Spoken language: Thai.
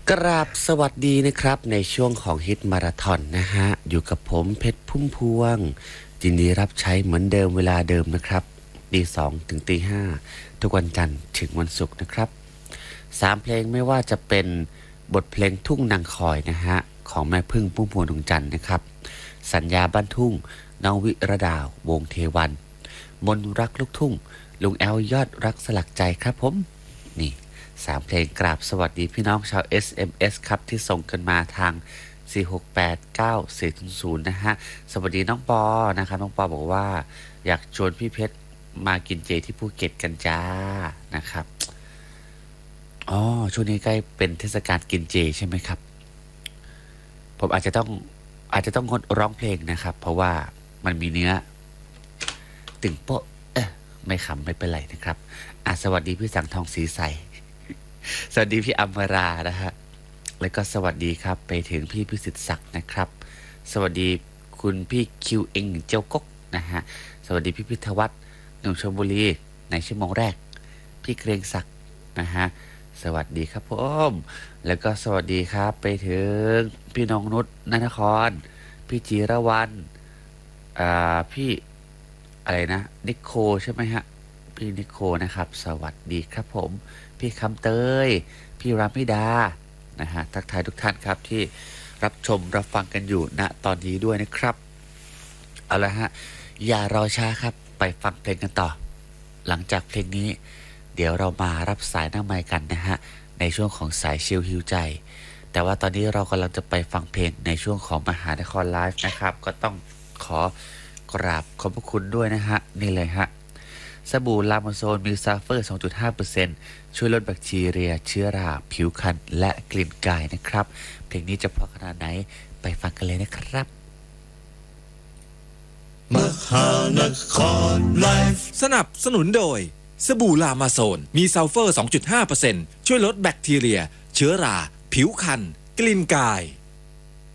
กราบสวัสดีนะครับในช่วงของฮิตมาราธอนนะฮะอยู่กับผมเพชรพุ่มพวงยินดีรับใช้เหมือนเดิมเวลาเดิมนะครับตี 2ถึงตี 5ทุกวันจันทร์ถึงวันศุกร์นะครับ3เพลงไม่ว่าจะเป็นบทเพลงทุ่งนางคอยนะฮะของแม่พึ่งพุ่มพวงดวงจันทร์นะครับสัญญาบ้านทุ่งน้องวิระดาววงเทวันมนรักลูกทุ่งลุงแอลยอดรักสลักใจครับผมนี่3เพลงกราบสวัสดีพี่น้องชาว SMS ครับที่ส่งกันมาทาง4689400นะฮะสวัสดีน้องปอนะครับน้องปอบอกว่าอยากชวนพี่เพชรมากินเจที่ภูเก็ตกันจ้านะครับอ๋อช่วงนี้ใกล้เป็นเทศกาลกินเจใช่ไหมครับผมอาจจะต้องงดร้องเพลงนะครับเพราะว่ามันมีเนื้อตึงโป๊ะไม่ขำไม่เป็นไรนะครับสวัสดีพี่สังทองสีใสสวัสดีพี่อัมมารานะฮะแล้วก็สวัสดีครับไปถึงพี่พิสิทธิ์ศักดิ์นะครับสวัสดีคุณพี่คิวเองเจ้ากกนะฮะสวัสดีพี่พิทวัฒน์หนุ่มชลบุรีในชั่วโมงแรกพี่เกรงศักดิ์นะฮะสวัสดีครับผมแล้วก็สวัสดีครับไปถึงพี่น้องนุชนครพี่จีรวรรณพี่อะไรนะนิโคใช่ไหมฮะพี่นิโคนะครับสวัสดีครับผมพี่คำเตยพี่รามิดานะฮะทักทายทุกท่านครับที่รับชมรับฟังกันอยู่ณตอนนี้ด้วยนะครับเอาละฮะอย่ารอช้าครับไปฟังเพลงกันต่อหลังจากเพลงนี้เดี๋ยวเรามารับสายหน้าไมค์กันนะฮะในช่วงของสายชิลฮิวใจแต่ว่าตอนนี้เรากำลังจะไปฟังเพลงในช่วงของมหานครไลฟ์นะครับก็ต้องขอกราบขอบพระคุณด้วยนะฮะนี่เลยฮะสบู่ลาโมโซนมีซัลเฟอร์ 2.5% ช่วยลดแบคทีเรียเชื้อราผิวคันและกลิ่นกายนะครับเพลงนี้จะเพราะขนาดไหนไปฟังกันเลยนะครับมหานครไลฟ์สนับสนุนโดยสบู่ลามาโซนมีซัลเฟอร์ 2.5% ช่วยลดแบคทีเรียเชื้อราผิวคันกลิ่นกาย